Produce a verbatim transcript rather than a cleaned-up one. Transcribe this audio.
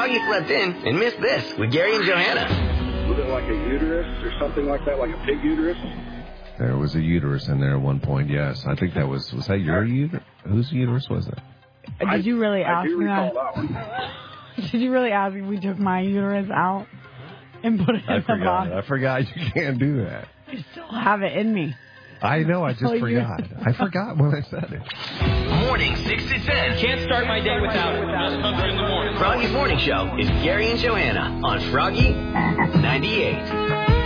Froggy slept in and missed this with Gary and Johanna. Was it like a uterus or something like that, like a pig uterus? There was a uterus in there at one point, yes. I think that was, was that your uterus? Whose uterus was it? Did you really I, ask I do me recall that? that one. Did you really ask if we took my uterus out and put it I in the forgot. box? I forgot you can't do that. I still have it in me. I know, I just Oh, you- forgot. I forgot when I said it. Morning six to ten. Can't start my day without it. Just hungry in the morning. Froggy's Morning Show is Gary and Johanna on Froggy ninety-eight.